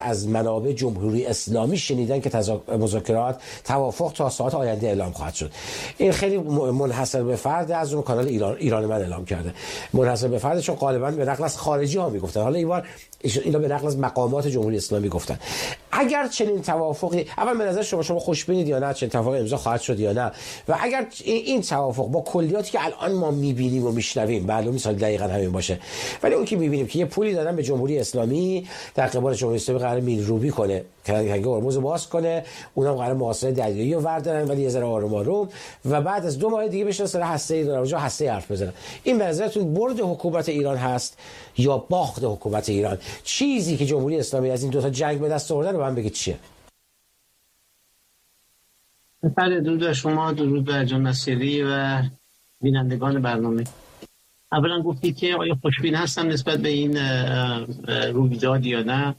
از منابع جمهوری اسلامی شنیدن که مذاکرات توافق تا ساعت آینده اعلام خواهد شد. این خیلی منحصر به فرد از اون کانال ایران من اعلام کرده، منحصر به فرد، چون غالبا به نقل از خارجی ها میگفتن، حالا این بار اینا به نقل از مقامات جمهوری اسلامی گفتن. اگر چنین توافقی، اول به نظر شما خوشبینید یا نه چنین توافقی امضا خواهد شد یا نه؟ و اگر این توافق با کلیاتی که الان ما میبینیم و میشنویم، معلوم نیست دقیقاً همین باشه، ولی اون که میبینیم که یه پولی دادن به جمهوری اسلامی در قبال جمهوری اسلامی قرار میلروبی کنه، کنگه هرمز باز کنه، اونم قرار محاصره دریایی رو وردارن ولی یه ذره آروم آروم، و بعد از 2 ماه دیگه بشن سر هسته‌ای در اونجا هسته حرف بزنن. این به نظرتون برد حکومت ایران هست یا باخت حکومت ایران؟ چیزی که جمهوری اسلامی از این دو تا جنگ به دست آورده رو من بگید چیه؟ بله، درود بر شما، درود بر جان نصیری و بینندگان برنامه. اولا گفتید که آیا خوشبین هستم نسبت به این رویداد یا نه.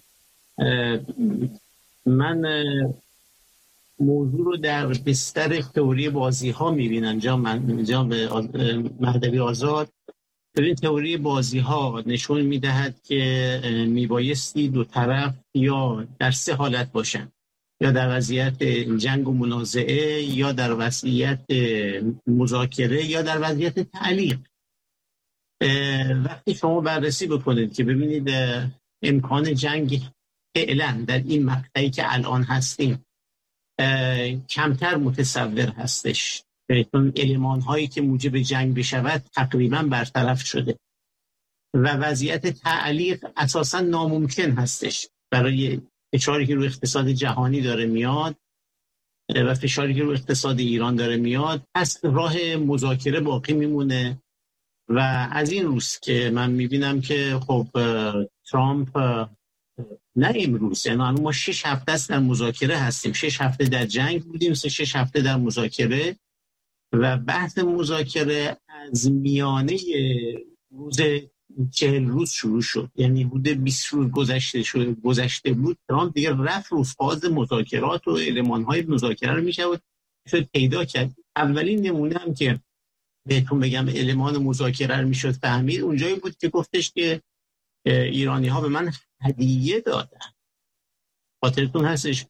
من موضوع رو در بستر تئوری بازی ها میبینم. جناب مهدوی آزاد، این تئوری بازی ها نشون میدهد که میبایستی دو طرف یا در 3 حالت باشن، یا در وضعیت جنگ و منازعه، یا در وضعیت مذاکره، یا در وضعیت تعلیق. وقتی شما بررسی بکنید که ببینید امکان جنگ فعلا در این مقطعی که الان هستیم کمتر متصور هستش، چون المان هایی که موجب جنگ بشود تقریبا برطرف شده و وضعیت تعلیق اساسا ناممکن هستش برای فشاری که روی اقتصاد جهانی داره میاد و فشاری که روی اقتصاد ایران داره میاد. پس راه مذاکره باقی میمونه و از این روز که من میبینم که خب ترامپ نه امروز، یعنی ما 6 هفته است در مذاکره هستیم، 6 هفته در جنگ بودیم، 6 هفته در مذاکره و بحث مذاکره از میانه روز 40 روز شروع شد، یعنی حدود 20 روز گذشته بود. ترامپ دیگه رفت رو فاز مذاکرات و المان‌های مذاکره رو میشود پیدا کرد. اولین نمونه هم که بهتون بگم المان مذاکره رو میشد فهمید اونجایی بود که گفتش که ایرانی ها به من هدیه دادن. خاطرتون هستش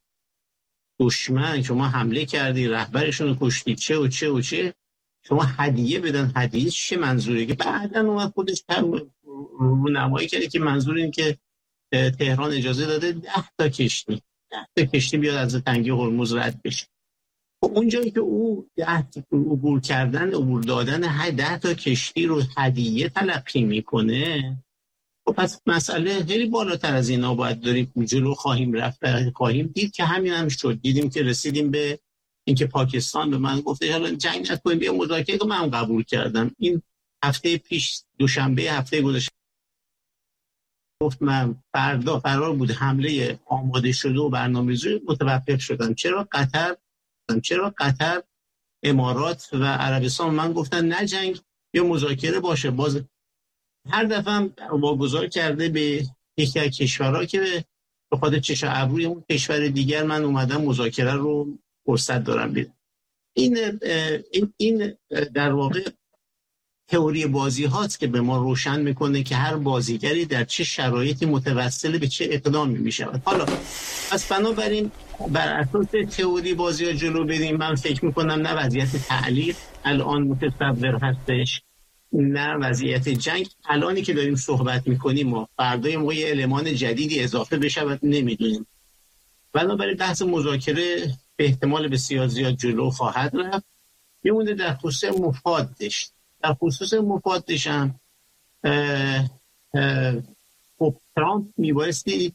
دشمن شما حمله کردی، رهبرشون رو کشتی، چه و چه و چه، شما هدیه بدن. هدیه چه منظوره؟ که بعدن اومد خودش رونمایی کرده که منظور این که تهران اجازه داده 10 تا کشتی بیاد از تنگه هرمز رد بشه. اونجایی که او عبور دادن 10 تا کشتی رو هدیه تلقی میکنه، خب پس مسئله خیلی بالاتر از اینا باید داریم جلو خواهیم رفت. خواهیم دید که همین هم شد. دیدیم که رسیدیم به اینکه پاکستان به من گفته حالا جنگ نکنیم، بیا مذاکره کنیم. من قبول کردم. این هفته پیش دوشنبه هفته گذشته گفت من فردا قرار بود حمله آماده شده و برنامه‌ریزی متوقف شدن. چرا قطر، امارات و عربستان من گفتن نه جنگ یا مذاکره باشه. باز هر دفعه هم واگذار کرده به یکی از کشورها که به خاطر چشم ابروی اون کشور دیگر من اومدم مذاکره رو فرصت دارم بیدم. این در واقع تئوری بازی هاست که به ما روشن میکنه که هر بازیگری در چه شرایطی متوسل به چه اقدامی میشود. حالا پس بنابراین بر اساس تئوری بازی ها جلو بریم. من فکر میکنم نه وضعیت تعلیق الان متصور هستش، نه وضعیت جنگ. الانی که داریم صحبت میکنیم و فردای موقع المان جدیدی اضافه بشود نمیدونیم. بنابراین بحث مذاکره به احتمال بسیار زیاد جلو خواهد رفت. میمونه در خصوص مفادش. در خصوص مفادش هم خب ترامپ میبایستی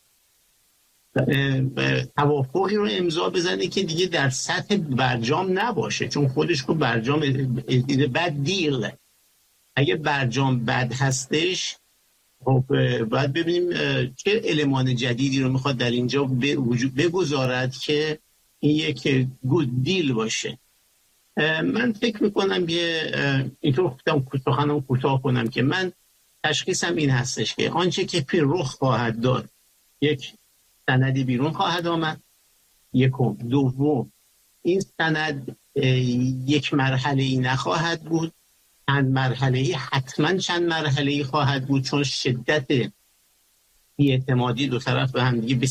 توافقی رو امضا بزنه که دیگه در سطح برجام نباشه، چون خودش رو برجام بد دیل. اگه برجام بد هستش خب باید ببینیم چه المان جدیدی رو میخواد در اینجا وجود بگذارد که این یک گود دیل باشه. من فکر میکنم اینطور سخنم کوتاه کنم که من تشخیصم این هستش که آنچه که رخ خواهد داد، یک سندی بیرون خواهد آمد. یکم. دوم، این سند یک مرحله‌ای نخواهد بود، چند مرحله‌ای، حتما چند مرحله‌ای خواهد بود، چون شدت بی‌اعتمادی دو طرف به هم دیگه